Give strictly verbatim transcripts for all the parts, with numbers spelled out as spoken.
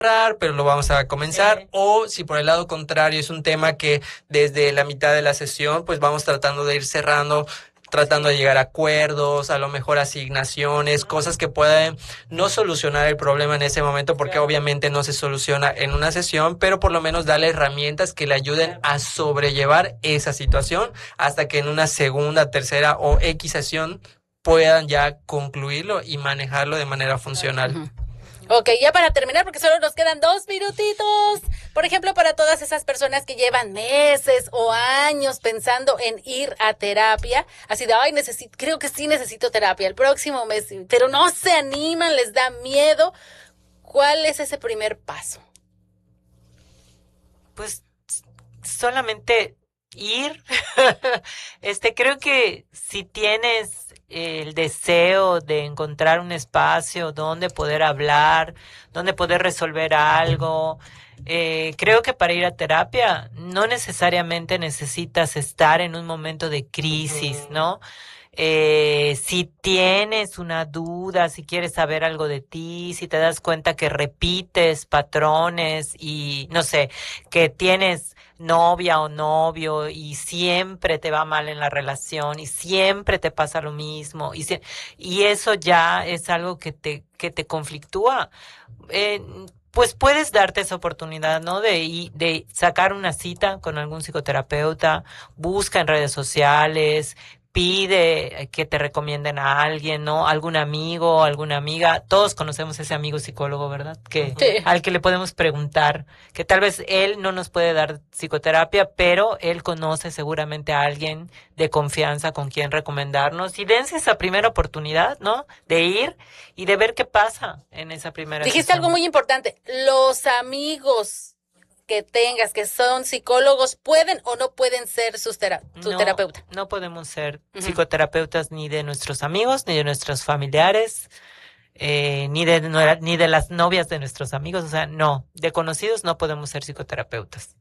pero lo vamos a comenzar, Sí. o si por el lado contrario es un tema que desde la mitad de la sesión pues vamos tratando de ir cerrando, tratando de llegar a acuerdos, a lo mejor asignaciones, cosas que pueden no solucionar el problema en ese momento, porque Claro. obviamente no se soluciona en una sesión, pero por lo menos darle herramientas que le ayuden a sobrellevar esa situación hasta que en una segunda, tercera o X sesión puedan ya concluirlo y manejarlo de manera funcional. Ujú. Ok, ya para terminar, porque solo nos quedan dos minutitos. Por ejemplo, para todas esas personas que llevan meses o años pensando en ir a terapia, así de, ay, necesito, creo que sí necesito terapia el próximo mes, pero no se animan, les da miedo. ¿Cuál es ese primer paso? Pues solamente ir. Este, creo que si tienes el deseo de encontrar un espacio donde poder hablar, donde poder resolver algo, eh, creo que para ir a terapia no necesariamente necesitas estar en un momento de crisis, ¿no? Eh, si tienes una duda, si quieres saber algo de ti, si te das cuenta que repites patrones y no sé, que tienes novia o novio y siempre te va mal en la relación y siempre te pasa lo mismo y, si, y eso ya es algo que te, que te conflictúa, eh, pues puedes darte esa oportunidad, ¿no? De, de sacar una cita con algún psicoterapeuta, busca en redes sociales, pide que te recomienden a alguien, ¿no? Algún amigo, alguna amiga. Todos conocemos a ese amigo psicólogo, ¿verdad? Que Sí. al que le podemos preguntar, que tal vez él no nos puede dar psicoterapia, pero él conoce seguramente a alguien de confianza con quien recomendarnos. Y dense esa primera oportunidad, ¿no? De ir y de ver qué pasa en esa primera Dijiste sesión. algo muy importante, los amigos que tengas que son psicólogos pueden o no pueden ser sus tera- tu no, terapeuta. No podemos ser Ujú. psicoterapeutas ni de nuestros amigos, ni de nuestros familiares, eh, ni de no- ni de las novias de nuestros amigos. O sea, no, de conocidos no podemos ser psicoterapeutas.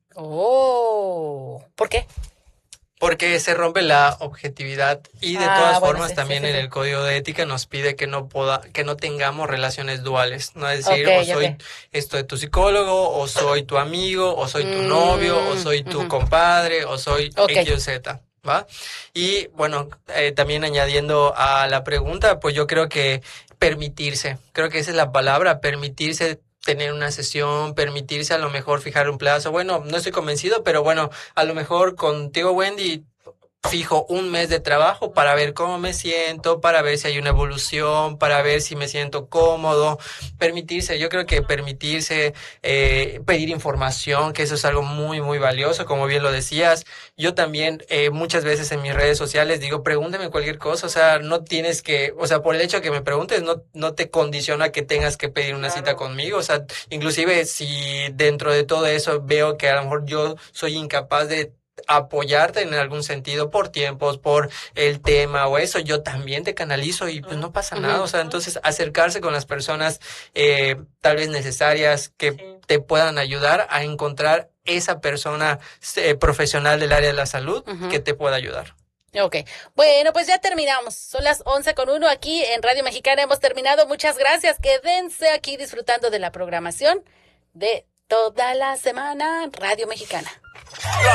Oh, ¿por qué? Porque se rompe la objetividad y de Ah, todas bueno, formas sí, también sí, sí, en sí. el código de ética nos pide que no poda, que no tengamos relaciones duales, no es decir, Ok, o soy ok. esto de tu psicólogo, o soy tu amigo, o soy tu Mm, novio, o soy tu ujú. compadre, o soy Ok. X o Z, ¿va? Y bueno, eh, también añadiendo a la pregunta, pues yo creo que permitirse, creo que esa es la palabra, permitirse tener una sesión, permitirse a lo mejor fijar un plazo. Bueno, no estoy convencido, pero bueno, a lo mejor contigo, Wendy, fijo un mes de trabajo para ver cómo me siento, para ver si hay una evolución, para ver si me siento cómodo, permitirse, yo creo que permitirse, eh, pedir información, que eso es algo muy, muy valioso, como bien lo decías. Yo también eh, muchas veces en mis redes sociales digo, pregúntame cualquier cosa, o sea, no tienes que, o sea, por el hecho de que me preguntes, no, no te condiciona que tengas que pedir una cita conmigo, o sea, inclusive si dentro de todo eso veo que a lo mejor yo soy incapaz de apoyarte en algún sentido por tiempos, por el tema o eso, yo también te canalizo y pues no pasa nada, o sea, entonces acercarse con las personas eh, tal vez necesarias que Sí. te puedan ayudar a encontrar esa persona eh, profesional del área de la salud Ujú. que te pueda ayudar. Ok, bueno, pues ya terminamos. Son las once con uno aquí en Radio Mexicana. Hemos terminado. Muchas gracias. Quédense aquí disfrutando de la programación de toda la semana en Radio Mexicana.